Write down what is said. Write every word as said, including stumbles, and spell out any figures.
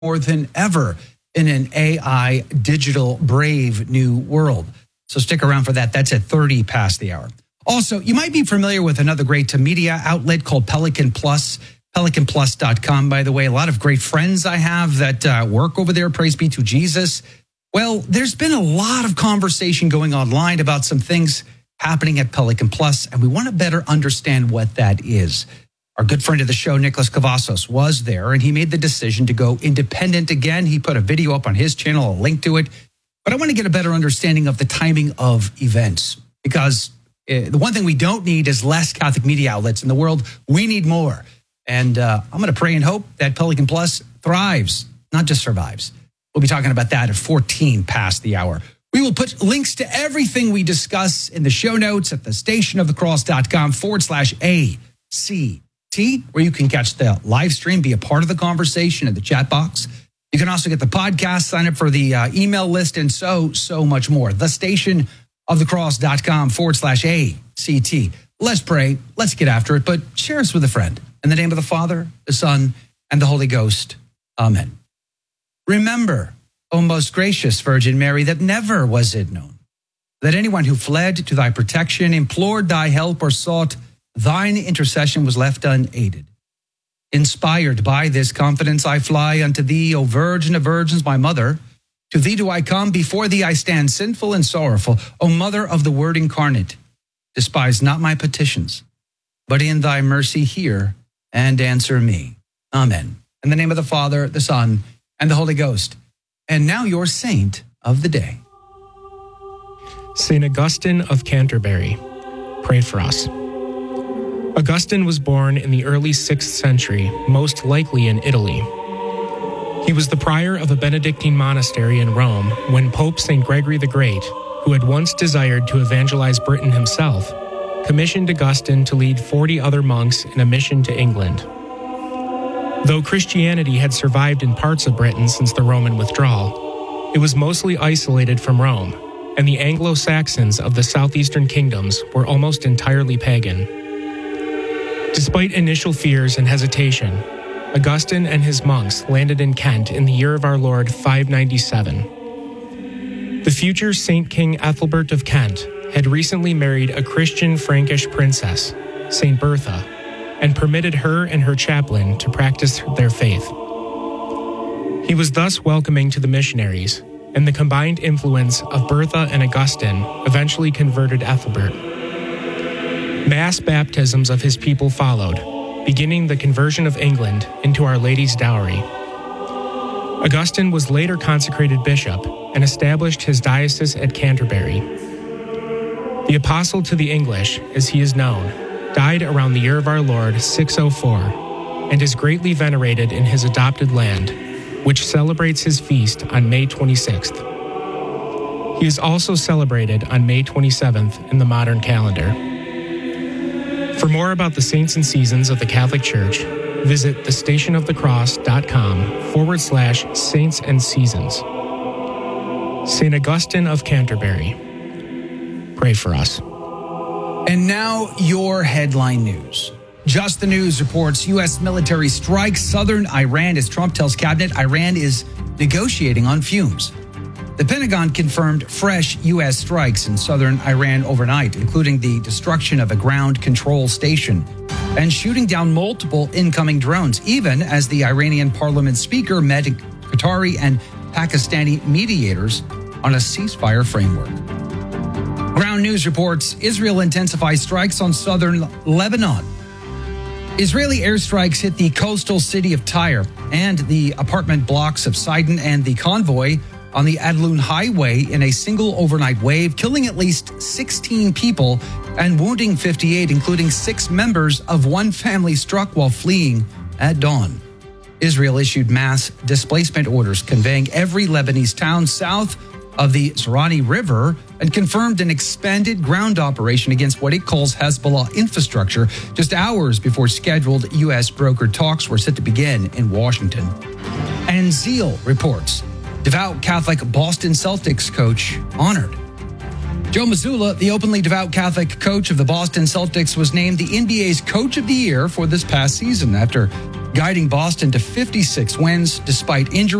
more than ever in an A I digital brave new world. So stick around for that. That's at thirty past the hour. Also, you might be familiar with another great media outlet called Pelican Plus. Pelican Plus dot com, by the way. A lot of great friends I have that uh, work over there. Praise be to Jesus. Well, there's been a lot of conversation going online about some things happening at Pelican Plus, and we want to better understand what that is. Our good friend of the show, Nicholas Cavazos, was there, and he made the decision to go independent again. He put a video up on his channel, a link to it. But I want to get a better understanding of the timing of events, because uh, the one thing we don't need is less Catholic media outlets in the world. We need more. And uh, I'm going to pray and hope that Pelican Plus thrives, not just survives. We'll be talking about that at fourteen past the hour. We will put links to everything we discuss in the show notes at the stationofthecross.com forward slash ACT, where you can catch the live stream, be a part of the conversation in the chat box. You can also get the podcast, sign up for the uh, email list, and so, so much more. The stationofthecross.com forward slash ACT. Let's pray. Let's get after it, but share us with a friend. In the name of the Father, the Son, and the Holy Ghost. Amen. Remember, O most gracious Virgin Mary, that never was it known that anyone who fled to thy protection, implored thy help, or sought thine intercession was left unaided. Inspired by this confidence, I fly unto thee, O Virgin of Virgins, my mother. To thee do I come, before thee I stand sinful and sorrowful. O Mother of the Word incarnate, despise not my petitions, but in thy mercy hear and answer me. Amen. In the name of the Father, the Son, and the Holy Ghost. And now your saint of the day. Saint Augustine of Canterbury, pray for us. Augustine was born in the early sixth century, most likely in Italy. He was the prior of a Benedictine monastery in Rome when Pope Saint Gregory the Great, who had once desired to evangelize Britain himself, commissioned Augustine to lead forty other monks in a mission to England. Though Christianity had survived in parts of Britain since the Roman withdrawal, it was mostly isolated from Rome, and the Anglo-Saxons of the southeastern kingdoms were almost entirely pagan. Despite initial fears and hesitation, Augustine and his monks landed in Kent in the year of our Lord five ninety-seven. The future Saint King Ethelbert of Kent had recently married a Christian Frankish princess, Saint Bertha, and permitted her and her chaplain to practice their faith. He was thus welcoming to the missionaries, and the combined influence of Bertha and Augustine eventually converted Ethelbert. Mass baptisms of his people followed, beginning the conversion of England into Our Lady's dowry. Augustine was later consecrated bishop and established his diocese at Canterbury. The Apostle to the English, as he is known, died around the year of our Lord six oh four, and is greatly venerated in his adopted land, which celebrates his feast on May twenty-sixth. He is also celebrated on May twenty-seventh in the modern calendar. For more about the saints and seasons of the Catholic Church, visit thestationofthecross.com forward slash saints and seasons. Saint Augustine of Canterbury, pray for us. And now your headline news. Just the News reports U S military strikes southern Iran as Trump tells cabinet Iran is negotiating on fumes. The Pentagon confirmed fresh U S strikes in southern Iran overnight, including the destruction of a ground control station and shooting down multiple incoming drones, even as the Iranian parliament speaker met Qatari and Pakistani mediators on a ceasefire framework. Ground News reports Israel intensifies strikes on southern Lebanon. Israeli airstrikes hit the coastal city of Tyre and the apartment blocks of Sidon and the convoy on the Adlun Highway in a single overnight wave, killing at least sixteen people and wounding fifty-eight, including six members of one family struck while fleeing at dawn. Israel issued mass displacement orders conveying every Lebanese town south of the Sorani River and confirmed an expanded ground operation against what it calls Hezbollah infrastructure just hours before scheduled U S brokered talks were set to begin in Washington. And Zeal reports devout Catholic Boston Celtics coach honored. Joe Mazzulla, the openly devout Catholic coach of the Boston Celtics, was named the N B A's Coach of the Year for this past season after guiding Boston to fifty-six wins despite injury.